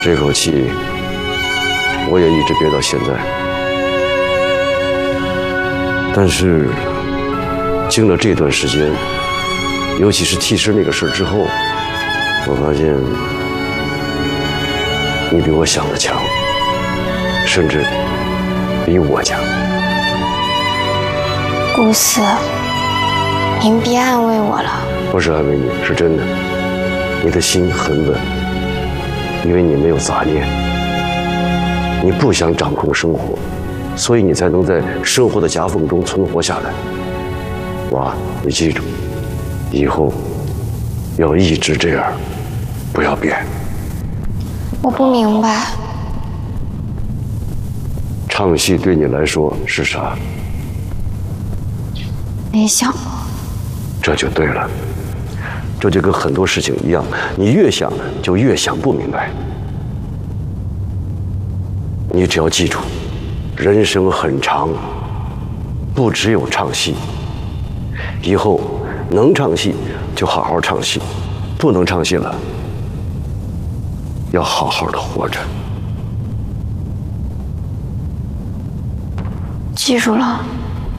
这口气我也一直憋到现在，但是经了这段时间，尤其是替身那个事之后，我发现你比我想的强，甚至比我强。 顾思，您别安慰我了。 不是安慰你，是真的。你的心很稳，因为你没有杂念，你不想掌控生活，所以你才能在生活的夹缝中存活下来。娃，你记住，以后要一直这样，不要变。 我不明白， 唱戏对你来说是啥？ 没想过。 这就对了，这就跟很多事情一样，你越想就越想不明白。你只要记住，人生很长，不只有唱戏。以后能唱戏就好好唱戏，不能唱戏了，要好好的活着。 记住了。